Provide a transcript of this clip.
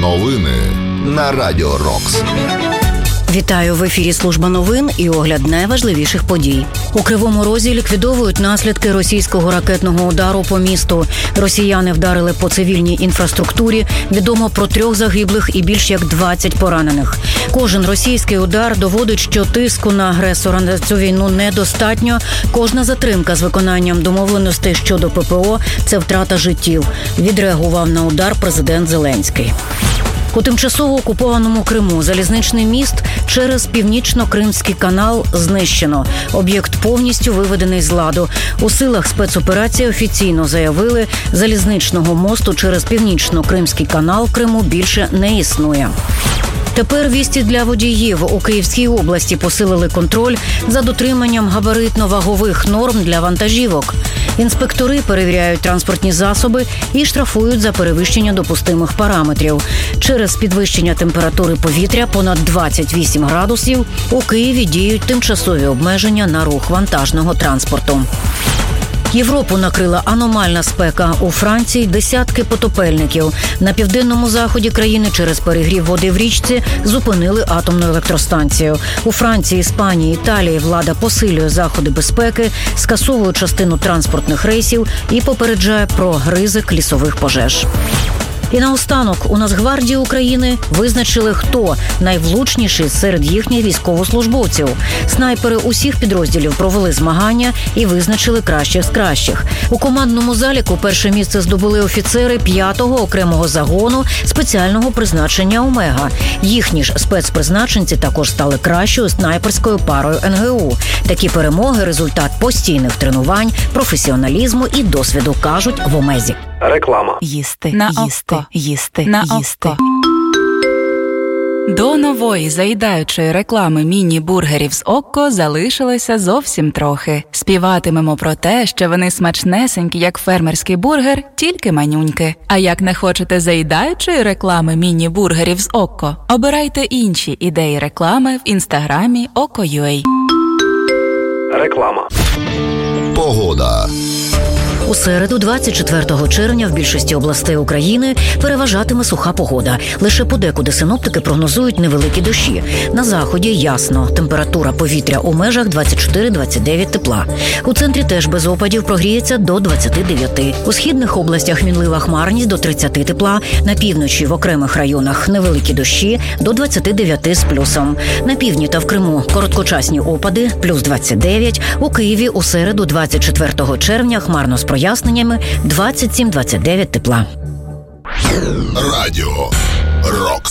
Новини на Радіо Рокс. Вітаю, в ефірі служба новин і огляд найважливіших подій. У Кривому Розі ліквідовують наслідки російського ракетного удару по місту. Росіяни вдарили по цивільній інфраструктурі. Відомо про 3 загиблих і більш як 20 поранених. Кожен російський удар доводить, що тиску на агресора на цю війну недостатньо. Кожна затримка з виконанням домовленостей щодо ППО – це втрата життів. Відреагував на удар президент Зеленський. У тимчасово окупованому Криму залізничний міст через Північно-Кримський канал знищено. Об'єкт повністю виведений з ладу. У силах спецоперації офіційно заявили, залізничного мосту через Північно-Кримський канал в Криму більше не існує. Тепер вісті для водіїв. У Київській області посилили контроль за дотриманням габаритно-вагових норм для вантажівок. Інспектори перевіряють транспортні засоби і штрафують за перевищення допустимих параметрів. Через підвищення температури повітря понад 28 градусів у Києві діють тимчасові обмеження на рух вантажного транспорту. Європу накрила аномальна спека. У Франції десятки потопельників. На південному заході країни через перегрів води в річці зупинили атомну електростанцію. У Франції, Іспанії, Італії влада посилює заходи безпеки, скасовує частину транспортних рейсів і попереджає про ризик лісових пожеж. І наостанок, у Нацгвардії України визначили, хто найвлучніший серед їхніх військовослужбовців. Снайпери усіх підрозділів провели змагання і визначили кращих з кращих. У командному заліку перше місце здобули офіцери 5-го окремого загону спеціального призначення «Омега». Їхні ж спецпризначенці також стали кращою снайперською парою НГУ. Такі перемоги – результат постійних тренувань, професіоналізму і досвіду, кажуть в «Омезі». Реклама. Їсти, на їсти, око. їсти, На їсти. око. До нової заїдаючої реклами міні-бургерів з Окко залишилося зовсім трохи. Співатимемо про те, що вони смачнесенькі, як фермерський бургер, тільки манюньки. А як не хочете заїдаючої реклами міні-бургерів з Окко, обирайте інші ідеї реклами в інстаграмі Okko.ua. Реклама. Погода. У середу, 24 червня, в більшості областей України переважатиме суха погода. Лише подекуди синоптики прогнозують невеликі дощі. На заході ясно. Температура повітря у межах 24-29 тепла. У центрі теж без опадів прогріється до 29. У східних областях мінлива хмарність до 30 тепла. На півночі в окремих районах невеликі дощі до 29 з плюсом. На півдні та в Криму короткочасні опади плюс 29. У Києві у середу, 24 червня, хмарно з проясненнями 27-29 тепла. Радіо Рокс.